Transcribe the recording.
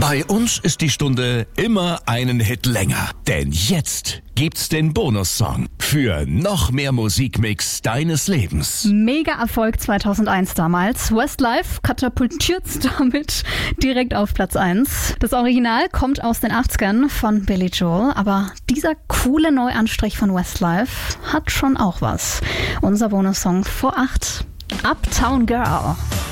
Bei uns ist die Stunde immer einen Hit länger. Denn jetzt gibt's den Bonussong für noch mehr Musikmix deines Lebens. Mega Erfolg 2001 damals. Westlife katapultiert's damit direkt auf Platz 1. Das Original kommt aus den 80ern von Billy Joel, aber dieser coole Neuanstrich von Westlife hat schon auch was. Unser Bonussong vor 8, Uptown Girl.